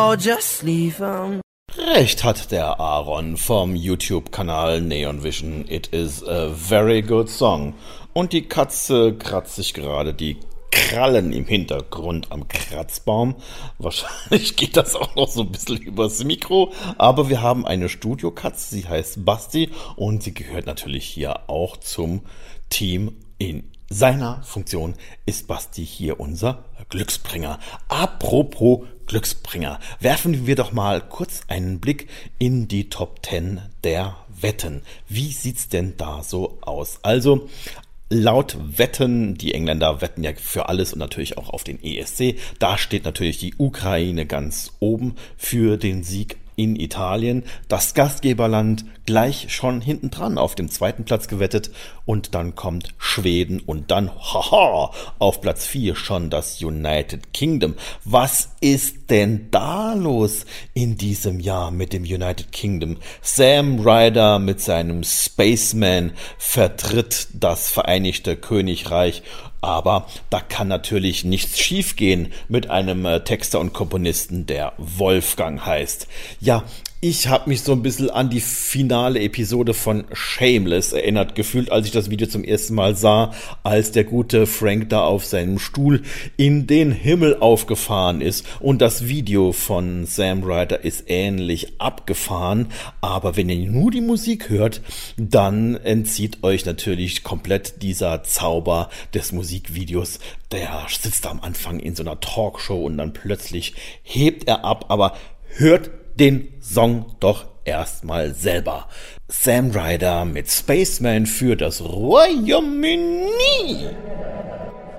Oh, just leave 'em. Recht hat der Aaron vom YouTube-Kanal Neon Vision. It is a very good song. Und die Katze kratzt sich gerade die Krallen im Hintergrund am Kratzbaum. Wahrscheinlich geht das auch noch so ein bisschen übers Mikro. Aber wir haben eine Studiokatze, sie heißt Basti und sie gehört natürlich hier auch zum Team. In seiner Funktion ist Basti hier unser Glücksbringer. Apropos Glücksbringer, werfen wir doch mal kurz einen Blick in die Top 10 der Wetten. Wie sieht's denn da so aus? Also, laut Wetten, die Engländer wetten ja für alles und natürlich auch auf den ESC, da steht natürlich die Ukraine ganz oben für den Sieg in Italien. Das Gastgeberland gleich schon hinten dran auf dem zweiten Platz gewettet und dann kommt Schweden und dann, haha, auf Platz 4 schon das United Kingdom. Was ist denn da los in diesem Jahr mit dem United Kingdom? Sam Ryder mit seinem Spaceman vertritt das Vereinigte Königreich. Aber da kann natürlich nichts schiefgehen mit einem Texter und Komponisten, der Wolfgang heißt. Ja, ich habe mich so ein bisschen an die finale Episode von Shameless erinnert gefühlt, als ich das Video zum ersten Mal sah, als der gute Frank da auf seinem Stuhl in den Himmel aufgefahren ist. Und das Video von Sam Ryder ist ähnlich abgefahren. Aber wenn ihr nur die Musik hört, dann entzieht euch natürlich komplett dieser Zauber des Musikvideos. Der sitzt am Anfang in so einer Talkshow und dann plötzlich hebt er ab. Aber hört den Song doch erstmal selber. Sam Ryder mit Spaceman für das Royaume-Uni.